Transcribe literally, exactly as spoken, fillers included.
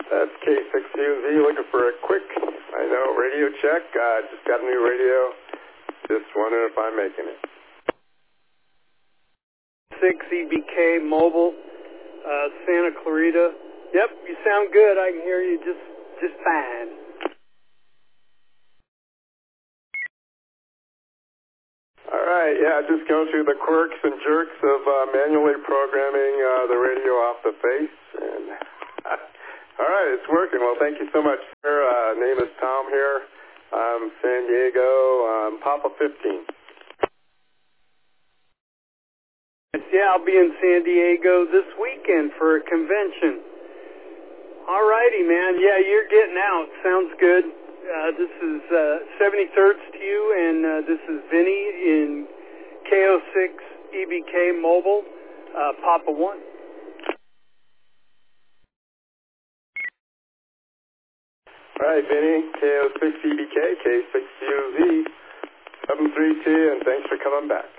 That's K six U Z looking for a quick, I know, radio check. Uh, just got a new radio. Just wondering if I'm making it. six E B K Mobile, uh, Santa Clarita. Yep, you sound good. I can hear you just, just fine. All right, yeah, just going through the quirks and jerks of uh, manually programming uh, the radio off the face. And all right, it's working. Well, thank you so much, sir. Uh, name is Tom here. I'm San Diego, um, Papa fifteen. Yeah, I'll be in San Diego this weekend for a convention. All righty, man. Yeah, you're getting out. Sounds good. Uh, this is uh, seventy-thirds to you, and uh, this is Vinny in K O six E B K Mobile, uh, Papa one. All right, Vinny, K O six E B K, K six U Z, seven three two, and thanks for coming back.